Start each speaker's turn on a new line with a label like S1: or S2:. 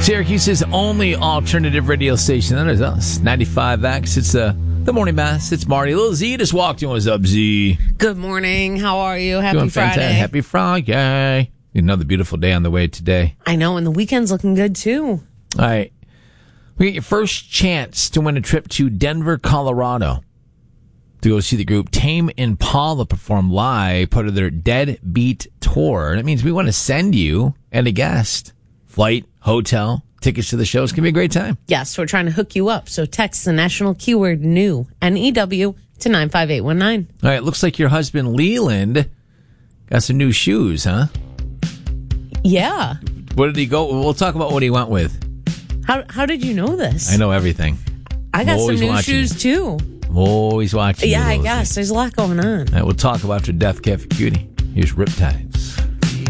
S1: Syracuse's only alternative radio station. That is us, 95X. It's the Morning Mass. It's Marty. Little Z just walked in. What's up, Z?
S2: Good morning. How are you? Happy
S1: Doing
S2: Friday.
S1: fantastic. Happy Friday. Another beautiful day on the way today.
S2: I know, and the weekend's looking good, too.
S1: All right. We get your first chance to win a trip to Denver, Colorado to go see the group Tame Impala perform live, part of their Dead Beat Tour. That means we want to send you and a guest. Flight, hotel, tickets to the show. It's going to be a great time.
S2: Yes, we're trying to hook you up. So text the national keyword NEW, N-E-W, to 95819.
S1: All right. Looks like your husband, Leland, got some new shoes, huh?
S2: Yeah.
S1: Where did he go? We'll talk about what he went with.
S2: How did you know this?
S1: I know everything.
S2: I got some
S1: always
S2: new
S1: watching
S2: shoes, too.
S1: I'm always watching.
S2: Yeah,
S1: you,
S2: I
S1: Rosie.
S2: guess. There's a lot going on.
S1: All right, we'll talk about your Death Cafe Cutie. Here's Riptide.